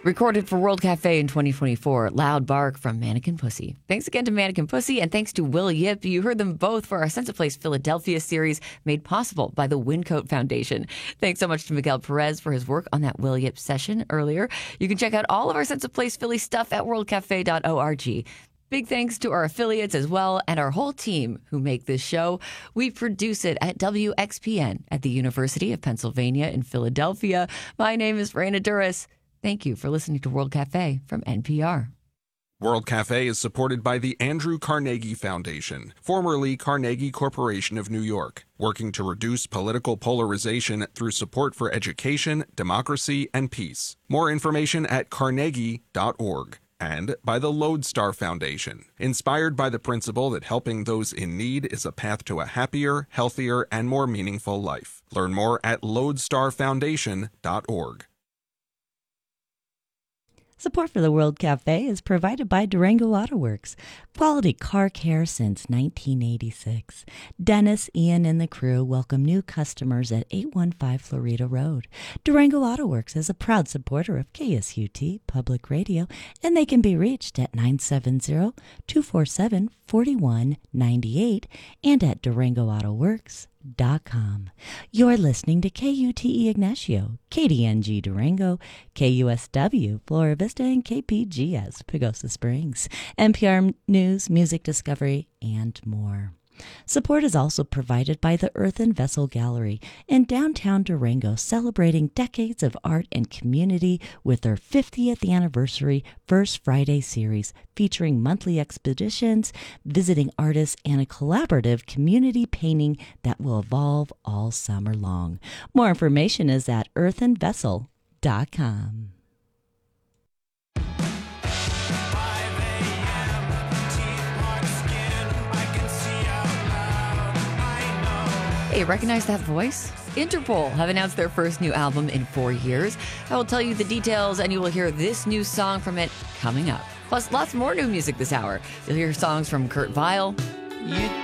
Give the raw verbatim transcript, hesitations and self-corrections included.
Recorded for World Cafe in twenty twenty-four, Loud Bark from Mannequin Pussy. Thanks again to Mannequin Pussy, and thanks to Will Yip. You heard them both for our Sense of Place Philadelphia series made possible by the Wincoat Foundation. Thanks so much to Miguel Perez for his work on that Will Yip session earlier. You can check out all of our Sense of Place Philly stuff at world cafe dot org. Big thanks to our affiliates as well and our whole team who make this show. We produce it at W X P N at the University of Pennsylvania in Philadelphia. My name is Raina Duras. Thank you for listening to World Cafe from N P R. World Cafe is supported by the Andrew Carnegie Foundation, formerly Carnegie Corporation of New York, working to reduce political polarization through support for education, democracy, and peace. More information at carnegie dot org. And by the Lodestar Foundation, inspired by the principle that helping those in need is a path to a happier, healthier, and more meaningful life. Learn more at lodestar foundation dot org. Support for the World Cafe is provided by Durango Auto Works. Quality car care since nineteen eighty-six. Dennis, Ian, and the crew welcome new customers at eight one five Florida Road. Durango Auto Works is a proud supporter of K S U T Public Radio, and they can be reached at nine seven zero, two four seven, four one nine eight and at durango auto works dot com. You're listening to K U T E Ignacio, K D N G Durango, K U S W Flora Vista, and K P G S Pagosa Springs, N P R News, Music Discovery, and more. Support is also provided by the Earthen Vessel Gallery in downtown Durango, celebrating decades of art and community with their fiftieth anniversary First Friday series, featuring monthly expeditions, visiting artists, and a collaborative community painting that will evolve all summer long. More information is at earthen vessel dot com. Hey, recognize that voice? Interpol have announced their first new album in four years. I will tell you the details, and you will hear this new song from it coming up. Plus, lots more new music this hour. You'll hear songs from Kurt Vile. You